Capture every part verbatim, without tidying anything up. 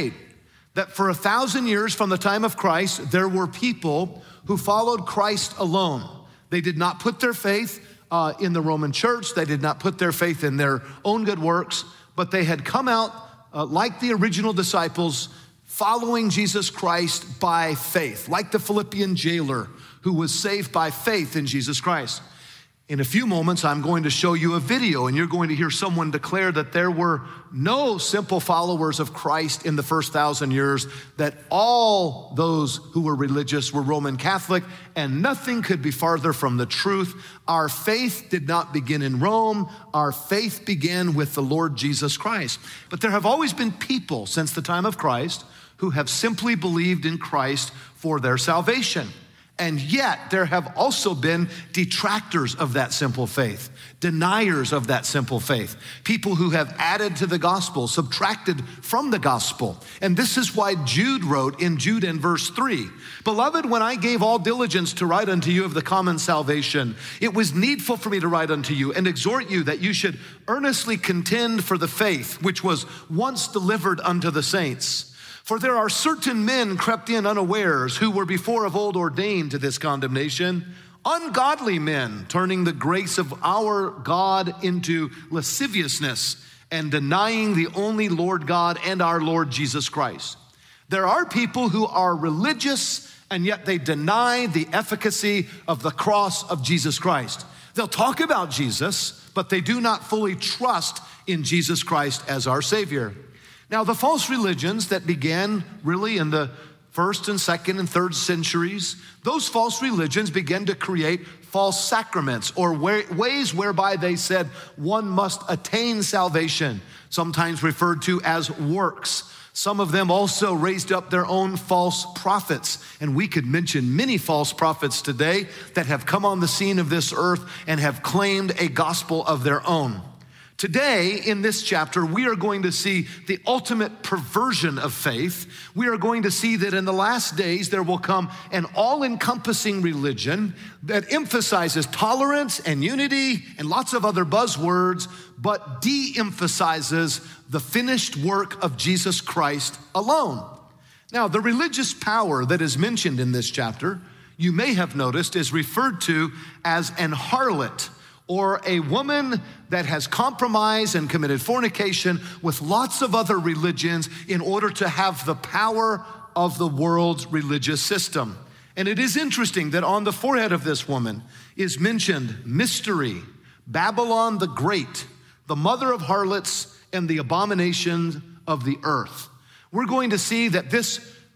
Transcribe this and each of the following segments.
made. That for a thousand years from the time of Christ, there were people who followed Christ alone. They did not put their faith uh, in the Roman church. They did not put their faith in their own good works, but they had come out uh, like the original disciples, following Jesus Christ by faith, like the Philippian jailer who was saved by faith in Jesus Christ. In a few moments, I'm going to show you a video, and you're going to hear someone declare that there were no simple followers of Christ in the first thousand years, that all those who were religious were Roman Catholic, and nothing could be farther from the truth. Our faith did not begin in Rome. Our faith began with the Lord Jesus Christ. But there have always been people since the time of Christ who have simply believed in Christ for their salvation. And yet there have also been detractors of that simple faith, deniers of that simple faith, people who have added to the gospel, subtracted from the gospel. And this is why Jude wrote in Jude in verse three, "Beloved, when I gave all diligence to write unto you of the common salvation, it was needful for me to write unto you and exhort you that you should earnestly contend for the faith which was once delivered unto the saints. For there are certain men crept in unawares, who were before of old ordained to this condemnation, ungodly men, turning the grace of our God into lasciviousness, and denying the only Lord God and our Lord Jesus Christ." There are people who are religious, and yet they deny the efficacy of the cross of Jesus Christ. They'll talk about Jesus, but they do not fully trust in Jesus Christ as our Savior. Now, the false religions that began really in the first and second and third centuries, those false religions began to create false sacraments, or ways whereby they said one must attain salvation, sometimes referred to as works. Some of them also raised up their own false prophets, and we could mention many false prophets today that have come on the scene of this earth and have claimed a gospel of their own. Today, in this chapter, we are going to see the ultimate perversion of faith. We are going to see that in the last days, there will come an all-encompassing religion that emphasizes tolerance and unity and lots of other buzzwords, but de-emphasizes the finished work of Jesus Christ alone. Now, the religious power that is mentioned in this chapter, you may have noticed, is referred to as an harlot, or a woman that has compromised and committed fornication with lots of other religions in order to have the power of the world's religious system. And it is interesting that on the forehead of this woman is mentioned mystery, Babylon the Great, the mother of harlots and the abominations of the earth. We're going to see that this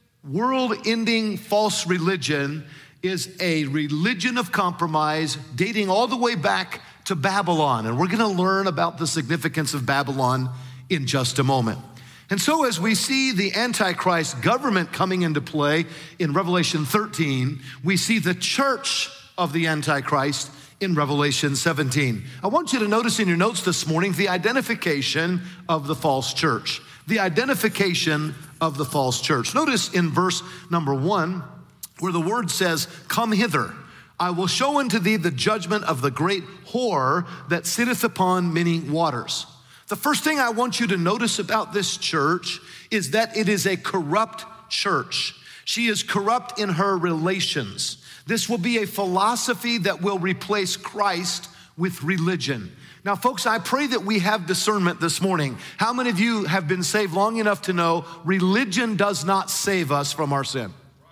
world-ending false religion is a religion of compromise dating all the way back to Babylon. And we're gonna learn about the significance of Babylon in just a moment. And so as we see the Antichrist government coming into play in Revelation thirteen, we see the church of the Antichrist in Revelation seventeen. I want you to notice in your notes this morning the identification of the false church. The identification of the false church. Notice in verse number one, where the word says, "Come hither, I will show unto thee the judgment of the great whore that sitteth upon many waters." The first thing I want you to notice about this church is that it is a corrupt church. She is corrupt in her relations. This will be a philosophy that will replace Christ with religion. Now, folks, I pray that we have discernment this morning. How many of you have been saved long enough to know religion does not save us from our sin?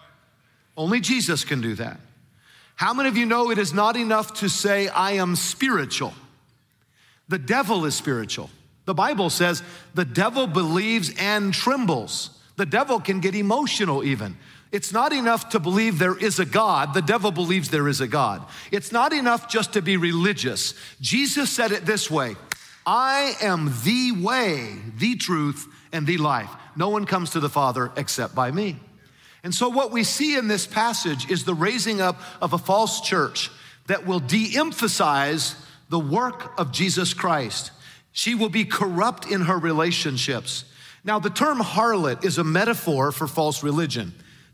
Only Jesus can do that. How many of you know it is not enough to say, I am spiritual? The devil is spiritual. The Bible says the devil believes and trembles. The devil can get emotional even. It's not enough to believe there is a God. The devil believes there is a God. It's not enough just to be religious. Jesus said it this way, I am the way, the truth, and the life. No one comes to the Father except by me. And so what we see in this passage is the raising up of a false church that will de-emphasize the work of Jesus Christ. She will be corrupt in her relationships. Now, the term harlot is a metaphor for false religion.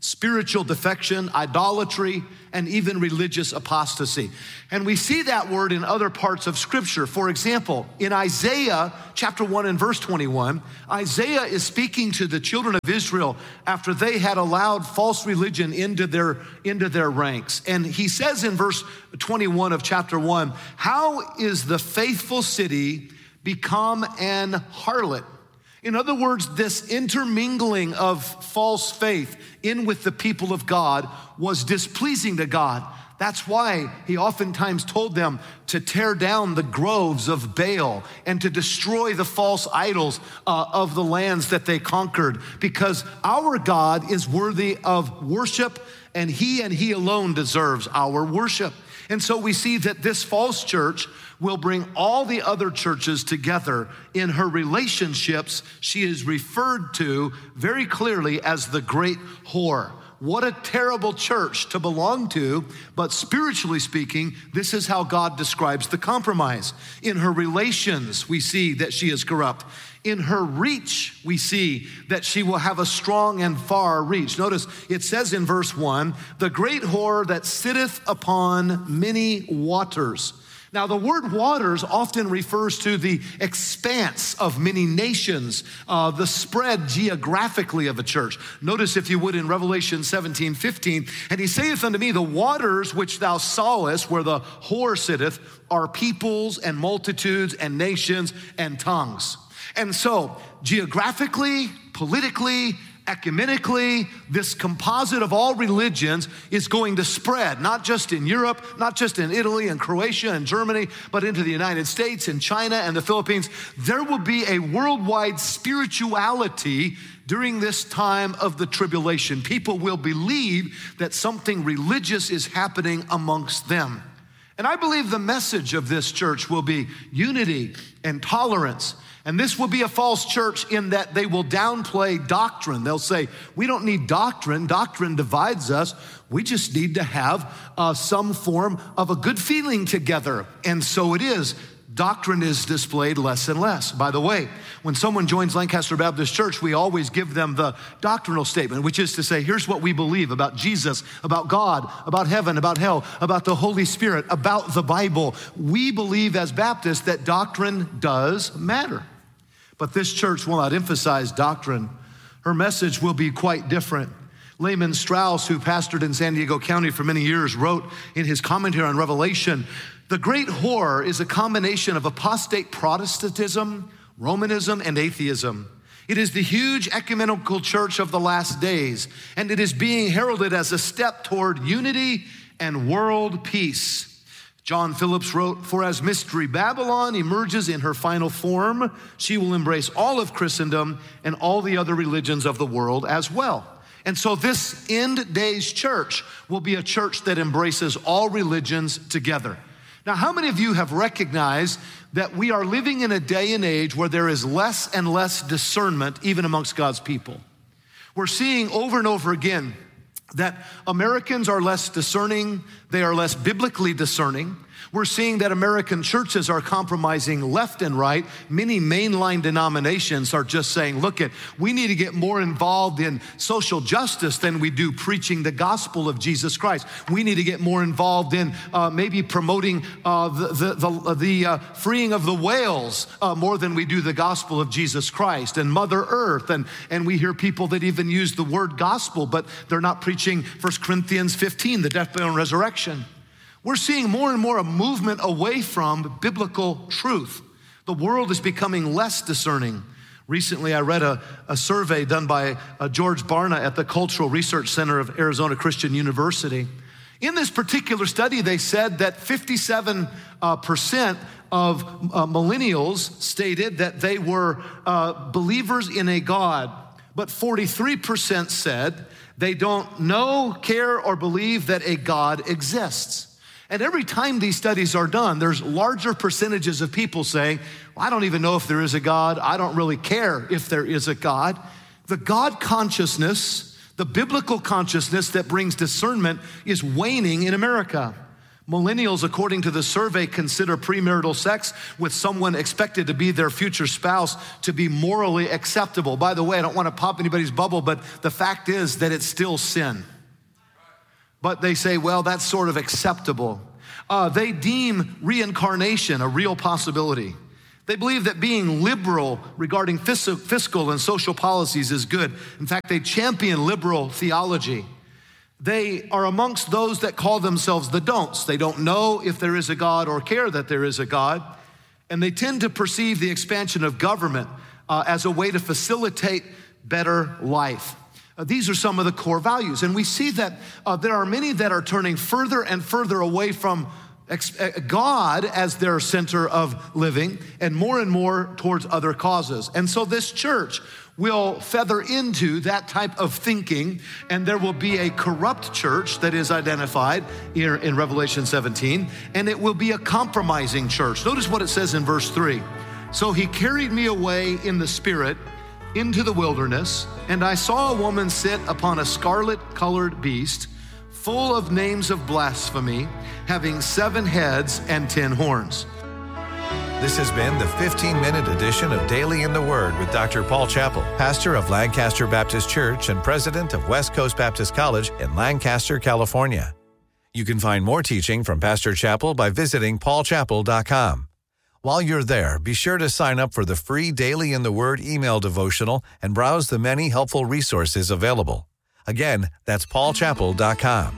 spiritual defection, idolatry, and even religious apostasy. And we see that word in other parts of Scripture. For example, in Isaiah chapter one and verse twenty-one, Isaiah is speaking to the children of Israel after they had allowed false religion into their, into their ranks. And he says in verse twenty-one of chapter one, "How is the faithful city become an harlot?" In other words, this intermingling of false faith in with the people of God was displeasing to God. That's why he oftentimes told them to tear down the groves of Baal and to destroy the false idols uh, of the lands that they conquered, because our God is worthy of worship, and he and he alone deserves our worship. And so we see that this false church will bring all the other churches together in her relationships. She is referred to very clearly as the great whore. What a terrible church to belong to, but spiritually speaking, this is how God describes the compromise. In her relations, we see that she is corrupt. In her reach, we see that she will have a strong and far reach. Notice it says in verse one, "The great whore that sitteth upon many waters." Now, the word waters often refers to the expanse of many nations, uh, the spread geographically of a church. Notice, if you would, in Revelation seventeen fifteen, "And he saith unto me, the waters which thou sawest, where the whore sitteth, are peoples and multitudes and nations and tongues." And so, geographically, politically, ecumenically, this composite of all religions is going to spread, not just in Europe, not just in Italy and Croatia and Germany, but into the United States and China and the Philippines. There will be a worldwide spirituality during this time of the tribulation. People will believe that something religious is happening amongst them. And I believe the message of this church will be unity and tolerance. And this will be a false church in that they will downplay doctrine. They'll say, we don't need doctrine. Doctrine divides us. We just need to have uh, some form of a good feeling together. And so it is. Doctrine is displayed less and less. By the way, when someone joins Lancaster Baptist Church, we always give them the doctrinal statement, which is to say, here's what we believe about Jesus, about God, about heaven, about hell, about the Holy Spirit, about the Bible. We believe as Baptists that doctrine does matter. But this church will not emphasize doctrine. Her message will be quite different. Lehman Strauss, who pastored in San Diego County for many years, wrote in his commentary on Revelation, "The great whore is a combination of apostate Protestantism, Romanism, and atheism. It is the huge ecumenical church of the last days, and it is being heralded as a step toward unity and world peace." John Phillips wrote, "For as Mystery Babylon emerges in her final form, she will embrace all of Christendom and all the other religions of the world as well." And so this end days church will be a church that embraces all religions together. Now, how many of you have recognized that we are living in a day and age where there is less and less discernment even amongst God's people? We're seeing over and over again that Americans are less discerning, they are less biblically discerning. We're seeing that American churches are compromising left and right. Many mainline denominations are just saying, look, it, we need to get more involved in social justice than we do preaching the gospel of Jesus Christ. We need to get more involved in uh, maybe promoting uh, the, the, the, the uh, freeing of the whales uh, more than we do the gospel of Jesus Christ and Mother Earth. And, and we hear people that even use the word gospel, but they're not preaching First Corinthians fifteen, the death, burial, and resurrection. We're seeing more and more a movement away from biblical truth. The world is becoming less discerning. Recently, I read a, a survey done by uh, George Barna at the Cultural Research Center of Arizona Christian University. In this particular study, they said that fifty-seven percent of uh, millennials stated that they were uh, believers in a God, but forty-three percent said they don't know, care, or believe that a God exists. And every time these studies are done, there's larger percentages of people saying, well, I don't even know if there is a God. I don't really care if there is a God. The God consciousness, the biblical consciousness that brings discernment is waning in America. Millennials, according to the survey, consider premarital sex with someone expected to be their future spouse to be morally acceptable. By the way, I don't want to pop anybody's bubble, but the fact is that it's still sin. But they say, well, that's sort of acceptable. Uh, they deem reincarnation a real possibility. They believe that being liberal regarding phys- fiscal and social policies is good. In fact, they champion liberal theology. They are amongst those that call themselves the don'ts. They don't know if there is a God or care that there is a God. And they tend to perceive the expansion of government uh, as a way to facilitate better life. Uh, these are some of the core values. And we see that uh, there are many that are turning further and further away from ex- God as their center of living and more and more towards other causes. And so this church will feather into that type of thinking, and there will be a corrupt church that is identified here in Revelation seventeen, and it will be a compromising church. Notice what it says in verse three. So he carried me away in the spirit into the wilderness, and I saw a woman sit upon a scarlet-colored beast, full of names of blasphemy, having seven heads and ten horns. This has been the fifteen-minute edition of Daily in the Word with Doctor Paul Chappell, pastor of Lancaster Baptist Church and president of West Coast Baptist College in Lancaster, California. You can find more teaching from Pastor Chappell by visiting paul chappell dot com. While you're there, be sure to sign up for the free Daily in the Word email devotional and browse the many helpful resources available. Again, that's paul chappell dot com.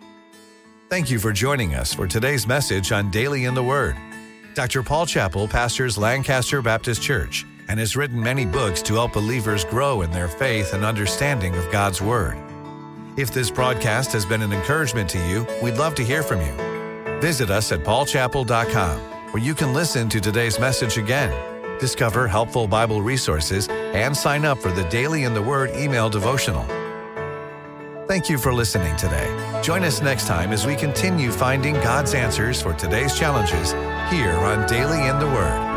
Thank you for joining us for today's message on Daily in the Word. Doctor Paul Chappell pastors Lancaster Baptist Church and has written many books to help believers grow in their faith and understanding of God's Word. If this broadcast has been an encouragement to you, we'd love to hear from you. Visit us at paul chappell dot com, where you can listen to today's message again, discover helpful Bible resources, and sign up for the Daily in the Word email devotional. Thank you for listening today. Join us next time as we continue finding God's answers for today's challenges here on Daily in the Word.